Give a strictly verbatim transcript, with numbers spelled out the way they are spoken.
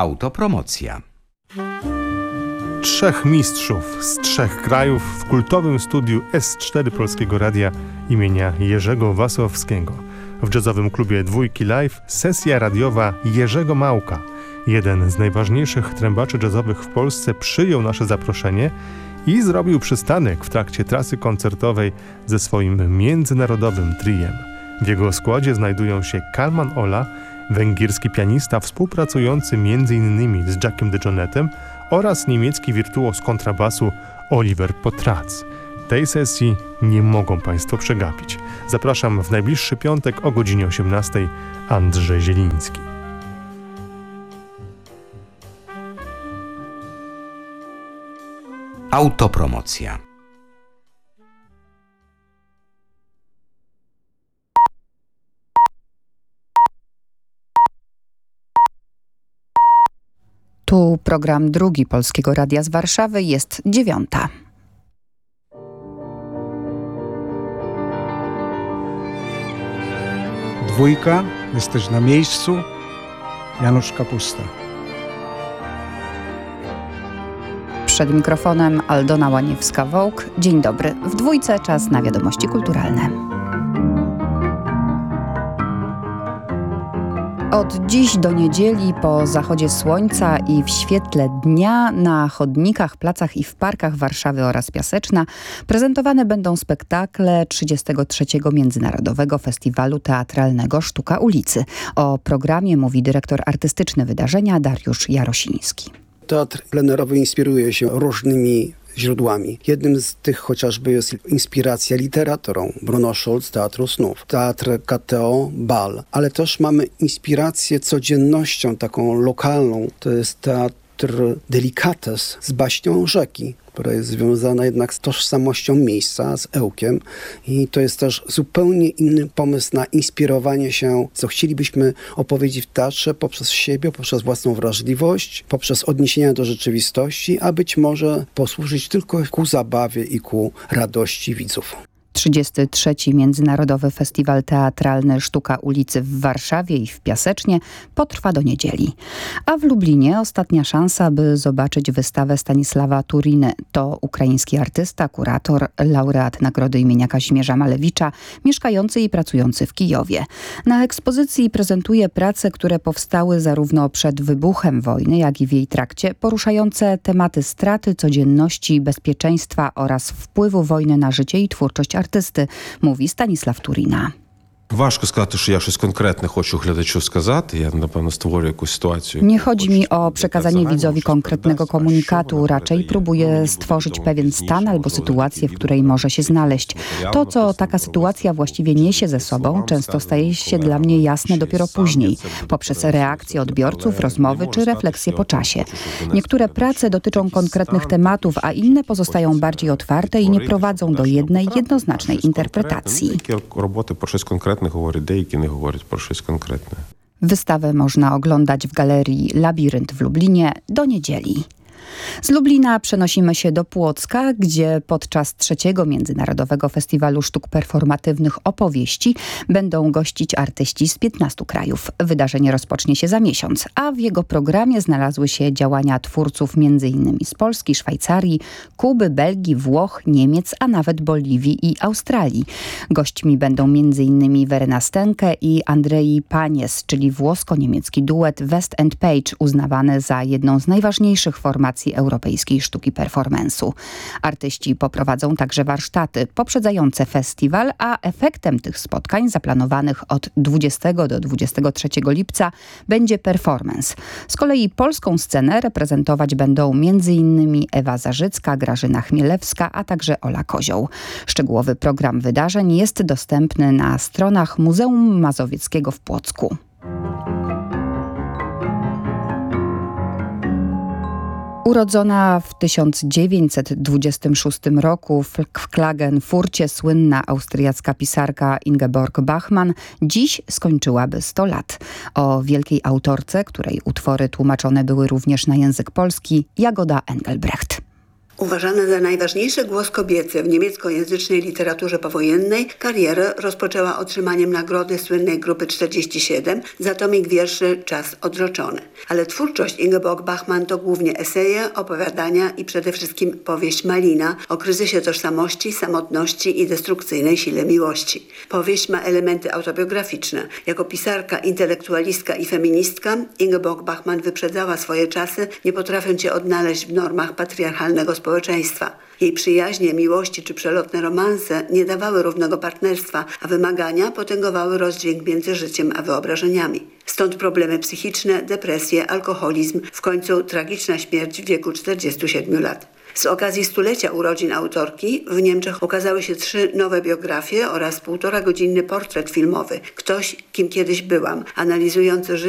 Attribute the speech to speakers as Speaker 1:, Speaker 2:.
Speaker 1: Autopromocja.
Speaker 2: Trzech mistrzów z trzech krajów w kultowym studiu S cztery Polskiego Radia imienia Jerzego Wasowskiego. W jazzowym klubie Dwójki Live sesja radiowa Jerzego Małka. Jeden z najważniejszych trębaczy jazzowych w Polsce przyjął nasze zaproszenie i zrobił przystanek w trakcie trasy koncertowej ze swoim międzynarodowym triem. W jego składzie znajdują się Kalman Ola, węgierski pianista współpracujący między innymi z Jackiem DeJohnettem oraz niemiecki wirtuoz kontrabasu Oliver Potrac. Tej sesji nie mogą Państwo przegapić. Zapraszam w najbliższy piątek o godzinie osiemnastej. Andrzej Zieliński.
Speaker 1: Autopromocja.
Speaker 3: Tu program drugi Polskiego Radia z Warszawy, jest dziewiąta.
Speaker 4: Dwójka, jesteś na miejscu. Janusz Kapusta.
Speaker 3: Przed mikrofonem Aldona Łaniewska-Wołk. Dzień dobry. W dwójce czas na wiadomości kulturalne. Od dziś do niedzieli po zachodzie słońca i w świetle dnia na chodnikach, placach i w parkach Warszawy oraz Piaseczna prezentowane będą spektakle trzydziestego trzeciego Międzynarodowego Festiwalu Teatralnego Sztuka ulicy. O programie mówi dyrektor artystyczny wydarzenia Dariusz Jarosiński.
Speaker 5: Teatr plenerowy inspiruje się różnymi źródłami. Jednym z tych chociażby jest inspiracja literaturą. Bruno Schulz, Teatru Snów. Teatr K T O, Bal. Ale też mamy inspirację codziennością, taką lokalną. To jest teatr Delicates z baśnią rzeki, która jest związana jednak z tożsamością miejsca, z Ełkiem. I to jest też zupełnie inny pomysł na inspirowanie się, co chcielibyśmy opowiedzieć w teatrze poprzez siebie, poprzez własną wrażliwość, poprzez odniesienia do rzeczywistości, a być może posłużyć tylko ku zabawie i ku radości widzów.
Speaker 3: trzydziesty trzeci Międzynarodowy Festiwal Teatralny Sztuka ulicy w Warszawie i w Piasecznie potrwa do niedzieli. A w Lublinie ostatnia szansa, by zobaczyć wystawę Stanisława Turiny. To ukraiński artysta, kurator, laureat nagrody imienia Kazimierza Malewicza, mieszkający i pracujący w Kijowie. Na ekspozycji prezentuje prace, które powstały zarówno przed wybuchem wojny, jak i w jej trakcie, poruszające tematy straty, codzienności, bezpieczeństwa oraz wpływu wojny na życie i twórczość artysty, mówi Stanisław Turina.
Speaker 6: Важко сказати, що я щось конкретне хочу глядачу сказати. Я, напевно, створюю якусь ситуацію.
Speaker 3: Nie chodzi mi o przekazanie widzowi konkretnego komunikatu, raczej próbuję stworzyć pewien stan albo sytuację, w której może się znaleźć. To, co taka sytuacja właściwie niesie ze sobą, często staje się dla mnie jasne dopiero później, poprzez reakcje odbiorców, rozmowy czy refleksje po czasie. Niektóre prace dotyczą konkretnych tematów, a inne pozostają bardziej otwarte i nie prowadzą do jednej, jednoznacznej interpretacji.
Speaker 6: Роботи про щось конкретне говорять, деякі не говорять про щось конкретне.
Speaker 3: Wystawę można oglądać w Galerii Labirynt w Lublinie do niedzieli. Z Lublina przenosimy się do Płocka, gdzie podczas trzeciego Międzynarodowego Festiwalu Sztuk Performatywnych Opowieści będą gościć artyści z piętnastu krajów. Wydarzenie rozpocznie się za miesiąc, a w jego programie znalazły się działania twórców między innymi z Polski, Szwajcarii, Kuby, Belgii, Włoch, Niemiec, a nawet Boliwii i Australii. Gośćmi będą między innymi Verena Stenke i Andrei Panies, czyli włosko-niemiecki duet West and Page, uznawany za jedną z najważniejszych formacji europejskiej sztuki performance'u. Artyści poprowadzą także warsztaty poprzedzające festiwal, a efektem tych spotkań zaplanowanych od dwudziestego do dwudziestego trzeciego lipca będzie performance. Z kolei polską scenę reprezentować będą między innymi Ewa Zarzycka, Grażyna Chmielewska, a także Ola Kozioł. Szczegółowy program wydarzeń jest dostępny na stronach Muzeum Mazowieckiego w Płocku. Urodzona w tysiąc dziewięćset dwudziestym szóstym roku w Klagenfurcie słynna austriacka pisarka Ingeborg Bachmann dziś skończyłaby sto lat. O wielkiej autorce, której utwory tłumaczone były również na język polski, Jagoda Engelbrecht.
Speaker 1: Uważana za najważniejszy głos kobiecy w niemieckojęzycznej literaturze powojennej, karierę rozpoczęła otrzymaniem nagrody słynnej Grupy czterdzieści siedem za tomik wierszy Czas odroczony. Ale twórczość Ingeborg Bachmann to głównie eseje, opowiadania i przede wszystkim powieść Malina o kryzysie tożsamości, samotności i destrukcyjnej sile miłości. Powieść ma elementy autobiograficzne. Jako pisarka, intelektualistka i feministka Ingeborg Bachmann wyprzedzała swoje czasy, nie potrafiąc się odnaleźć w normach patriarchalnego społeczeństwa. społeczeństwa. Jej przyjaźnie, miłości czy przelotne romanse nie dawały równego partnerstwa, a wymagania potęgowały rozdźwięk między życiem a wyobrażeniami. Stąd problemy psychiczne, depresje, alkoholizm, w końcu tragiczna śmierć w wieku czterdziestu siedmiu lat. Z okazji stulecia urodzin autorki w Niemczech ukazały się trzy nowe biografie oraz półtora godzinny portret filmowy „Ktoś, kim kiedyś byłam”, analizujący życie